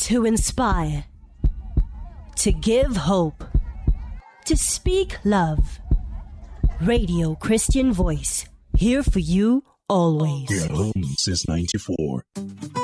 To inspire, to give hope, to speak love. Radio Christian Voice, here for you always. Your home since 94.